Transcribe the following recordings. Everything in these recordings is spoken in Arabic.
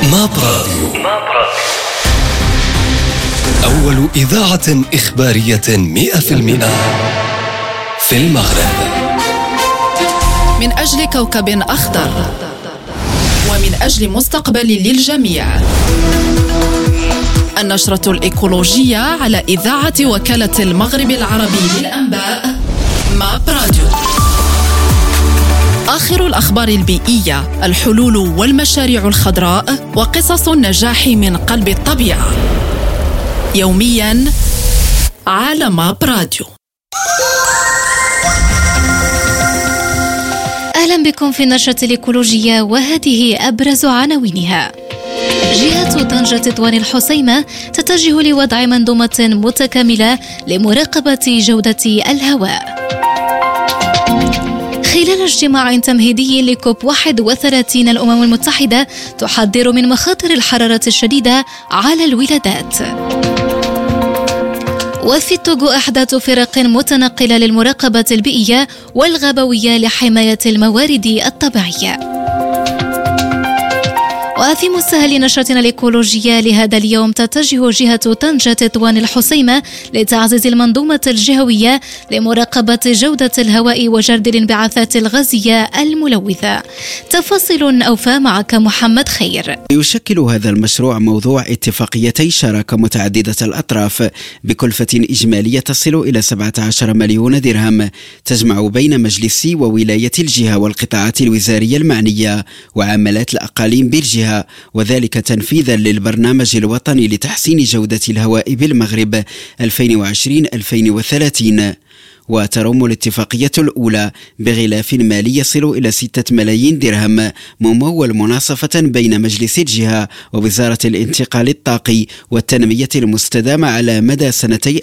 ماب راديو، أول إذاعة إخبارية 100% في المغرب، من أجل كوكب أخضر ومن أجل مستقبل للجميع. النشرة الإيكولوجية على إذاعة وكالة المغرب العربي للأنباء ماب راديو. آخر الأخبار البيئية، الحلول والمشاريع الخضراء وقصص النجاح من قلب الطبيعة، يومياً على ماب راديو. أهلا بكم في النشرة الإيكولوجية، وهذه أبرز عناوينها. جهة طنجة تطوان الحسيمة تتجه لوضع منظومة متكاملة لمراقبة جودة الهواء. خلال اجتماع تمهيدي لكوب 31 الأمم المتحدة تحذر من مخاطر الحرارة الشديدة على الولادات. وفي التوغو أحداث فرق متنقلة للمراقبة البيئية والغابوية لحماية الموارد الطبيعية. وفي مسهل نشرتنا الإيكولوجية لهذا اليوم، تتجه جهة طنجة تطوان الحسيمة لتعزيز المنظومة الجهوية لمراقبة جودة الهواء وجرد الانبعاثات الغازية الملوثة. تفاصيل أوفى معك محمد خير. يشكل هذا المشروع موضوع اتفاقيتي شراكة متعددة الأطراف بكلفة إجمالية تصل إلى 17 مليون درهم، تجمع بين مجلس وولاية الجهة والقطاعات الوزارية المعنية وعملات الأقاليم بالجهة، وذلك تنفيذا للبرنامج الوطني لتحسين جودة الهواء بالمغرب 2020-2030. وترم الاتفاقية الأولى بغلاف مالي يصل إلى 6 ملايين درهم، ممول مناصفة بين مجلس الجهة ووزارة الانتقال الطاقي والتنمية المستدامة على مدى سنتي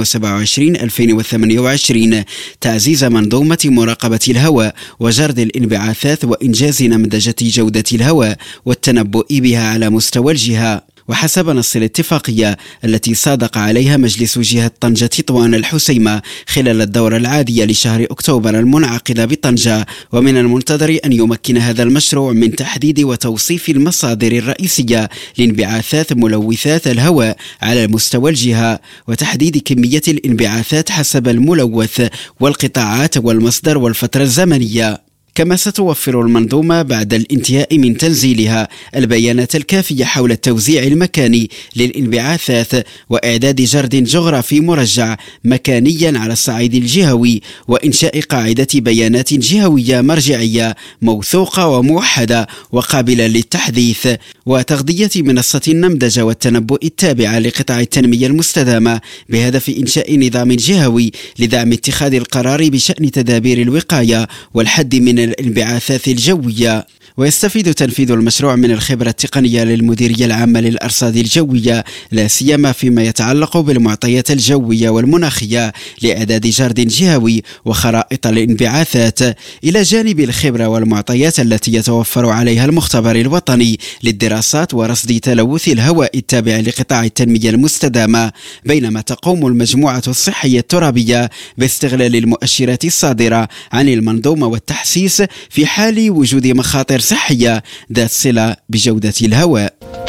2027-2028، تعزيز منظومة مراقبة الهواء وجرد الانبعاثات وإنجاز نمذجة جودة الهواء والتنبؤ بها على مستوى الجهة. وحسب نص الاتفاقية التي صادق عليها مجلس جهة طنجة تطوان الحسيمة خلال الدورة العادية لشهر أكتوبر المنعقدة بطنجة، ومن المنتظر أن يمكن هذا المشروع من تحديد وتوصيف المصادر الرئيسية لانبعاثات ملوثات الهواء على مستوى الجهة، وتحديد كمية الانبعاثات حسب الملوث والقطاعات والمصدر والفترة الزمنية. كما ستوفر المنظومة بعد الانتهاء من تنزيلها البيانات الكافية حول التوزيع المكاني للانبعاثات وإعداد جرد جغرافي مرجع مكانيا على الصعيد الجهوي، وإنشاء قاعدة بيانات جهوية مرجعية موثوقة وموحدة وقابلة للتحديث، وتغذية منصة النمذجة والتنبؤ التابعة لقطاع التنمية المستدامة بهدف إنشاء نظام جهوي لدعم اتخاذ القرار بشأن تدابير الوقاية والحد من الانبعاثات الجوية. ويستفيد تنفيذ المشروع من الخبرة التقنية للمديرية العامة للأرصاد الجوية، لا سيما فيما يتعلق بالمعطيات الجوية والمناخية لإعداد جرد جهوي وخرائط الانبعاثات، إلى جانب الخبرة والمعطيات التي يتوفر عليها المختبر الوطني للدراسات ورصد تلوث الهواء التابع لقطاع التنمية المستدامة، بينما تقوم المجموعة الصحية الترابية باستغلال المؤشرات الصادرة عن المنظومة والتحسيس في حال وجود مخاطر صحية ذات صلة بجودة الهواء.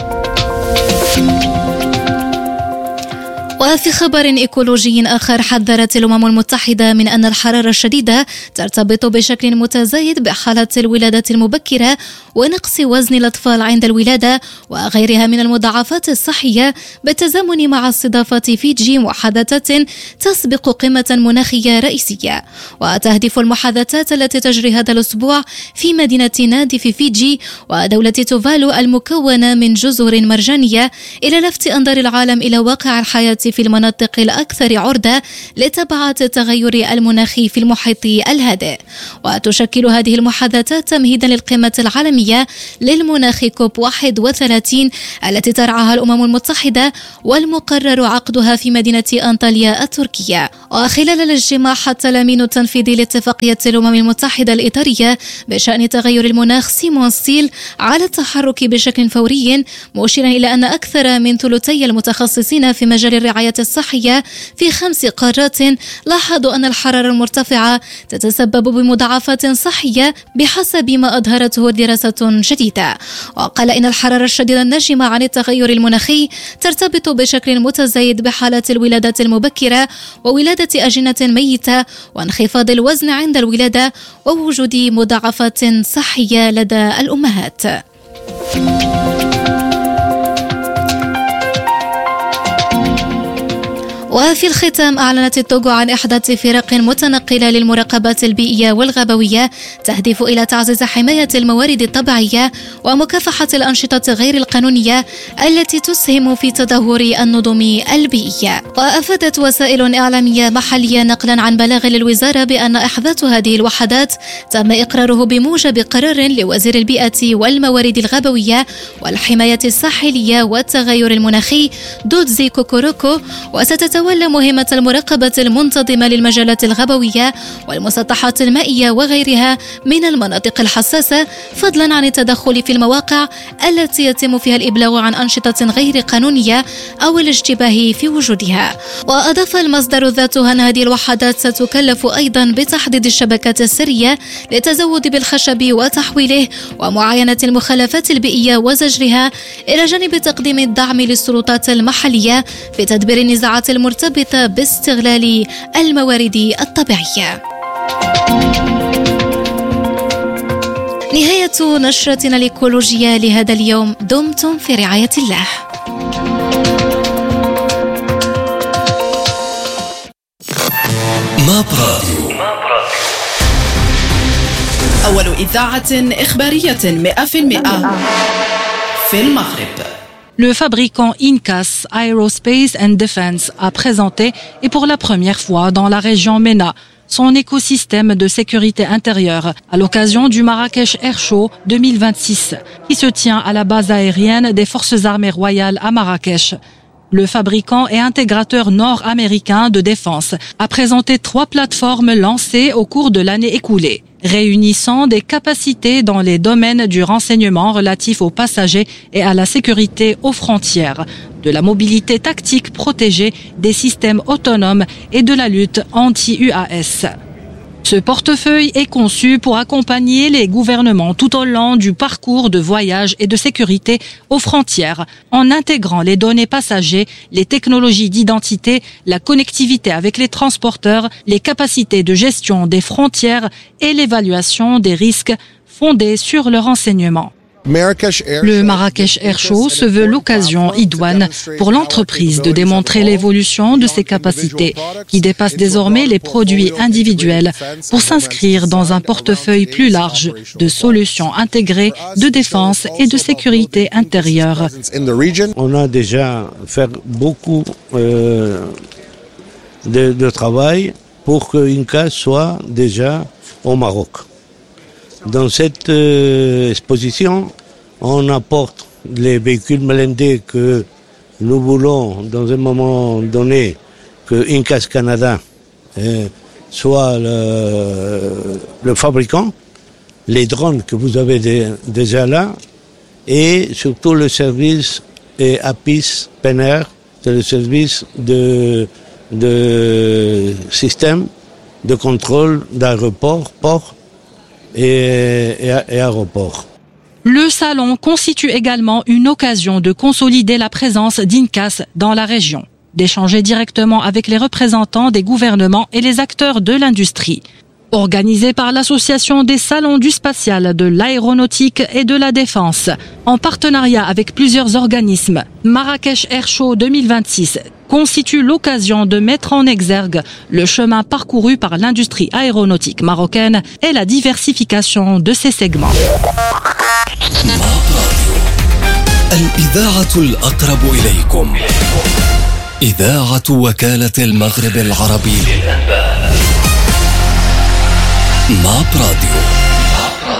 وفي خبر إيكولوجي آخر، حذرت الأمم المتحدة من أن الحرارة الشديدة ترتبط بشكل متزايد بحالة الولادة المبكرة ونقص وزن الأطفال عند الولادة وغيرها من المضاعفات الصحية، بالتزامن مع استضافة فيجي محادثات تسبق قمة مناخية رئيسية. وتهدف المحادثات التي تجري هذا الأسبوع في مدينة نادي في فيجي ودولة توفالو المكونة من جزر مرجانية إلى لفت أنظار العالم إلى واقع الحياة في المناطق الأكثر عرضة لتبعات التغير المناخي في المحيط الهادئ. وتشكل هذه المحادثات تمهيدا للقمة العالمية للمناخ كوب 31 التي ترعاها الأمم المتحدة، والمقرر عقدها في مدينة أنطاليا التركية. وخلال الاجتماع حث الأمين التنفيذي لاتفاقية الأمم المتحدة الإطارية بشأن تغير المناخ سيمون ستيل على التحرك بشكل فوري، مشيرا إلى أن أكثر من ثلثي المتخصصين في مجال الرعاية الرعاية الصحية في 5 قارات لاحظوا أن الحرارة المرتفعة تتسبب بمضاعفات صحية بحسب ما أظهرته دراسة جديدة. وقال إن الحرارة الشديدة الناشمة عن التغير المناخي ترتبط بشكل متزايد بحالات الولادة المبكرة وولادة أجنة ميتة وانخفاض الوزن عند الولادة ووجود مضاعفات صحية لدى الأمهات. وفي الختام أعلنت التوغو عن إحداث فرق متنقلة للمراقبات البيئية والغابوية تهدف إلى تعزيز حماية الموارد الطبيعية ومكافحة الأنشطة غير القانونية التي تسهم في تدهور النظم البيئية. وأفادت وسائل إعلامية محلية نقلا عن بلاغ للوزارة بأن إحداث هذه الوحدات تم إقراره بموجب قرار لوزير البيئة والموارد الغابوية والحماية الساحلية والتغير المناخي دودزي كوكوروكو، وستتولى مهمة المراقبة المنتظمة للمجالات الغابوية والمسطحات المائية وغيرها من المناطق الحساسة، فضلا عن التدخل في المواقع التي يتم فيها الإبلاغ عن أنشطة غير قانونية أو الاشتباه في وجودها. وأضاف المصدر ذاته أن هذه الوحدات ستكلف أيضا بتحديد الشبكات السرية للتزود بالخشب وتحويله ومعاينة المخلفات البيئية وزجرها، إلى جانب تقديم الدعم للسلطات المحلية في تدبير النزاعات المرتبطة باستغلال الموارد الطبيعية. نهاية نشرتنا الإيكولوجية لهذا اليوم. دمتم في رعاية الله. ماب راديو، أول إذاعة إخبارية 100% في المغرب. Le fabricant Incas Aerospace and Defense a présenté, et pour la première fois dans la région MENA, son écosystème de sécurité intérieure à l'occasion du Marrakech Air Show 2026, qui se tient à la base aérienne des Forces armées royales à Marrakech. Le fabricant et intégrateur nord-américain de défense a présenté 3 plateformes lancées au cours de l'année écoulée, réunissant des capacités dans les domaines du renseignement relatif aux passagers et à la sécurité aux frontières, de la mobilité tactique protégée, des systèmes autonomes et de la lutte anti-UAS. Ce portefeuille est conçu pour accompagner les gouvernements tout au long du parcours de voyage et de sécurité aux frontières, en intégrant les données passagers, les technologies d'identité, la connectivité avec les transporteurs, les capacités de gestion des frontières et l'évaluation des risques fondés sur le renseignement. Le Marrakech Air Show se veut l'occasion idoine pour l'entreprise de démontrer l'évolution de ses capacités, qui dépassent désormais les produits individuels, pour s'inscrire dans un portefeuille plus large de solutions intégrées de défense et de sécurité intérieure. On a déjà fait beaucoup de travail pour que Incas soit déjà au Maroc. Dans cette exposition, on apporte les véhicules blindés que nous voulons, dans un moment donné, que Incas Canada soit le fabricant, les drones que vous avez déjà là, et surtout le service APIS PNR, c'est le service de système de contrôle d'aéroport, port et aéroport. Le salon constitue également une occasion de consolider la présence d'Incas dans la région, d'échanger directement avec les représentants des gouvernements et les acteurs de l'industrie. Organisé par l'Association des salons du spatial, de l'aéronautique et de la défense, en partenariat avec plusieurs organismes, Marrakech Air Show 2026 constitue l'occasion de mettre en exergue le chemin parcouru par l'industrie aéronautique marocaine et la diversification de ses segments. الإذاعة الأقرب إليكم، إذاعة وكالة المغرب العربي للأنباء. ماب راديو.